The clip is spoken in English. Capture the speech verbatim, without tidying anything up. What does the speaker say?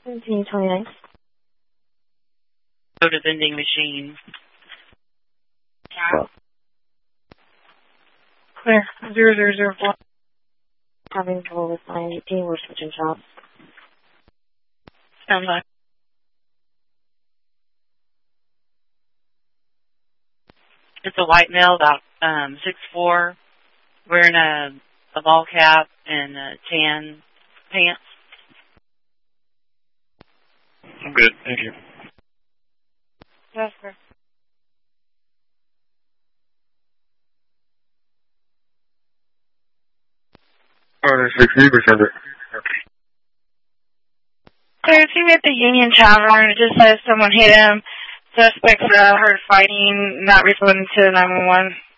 seventeen twenty-nine. Go to vending machine. Well. Clear. Zero zero zero four. Having trouble with line eighteen. We're switching jobs. Sounds like. It's a white male, about um, six foot four, wearing a, a ball cap and uh, tan pants. I'm good, thank you. Yes, sir. Order sixty percent. There's him at the Union Tavern. It just says someone hit him. Suspects uh, heard fighting, not responding to nine one one.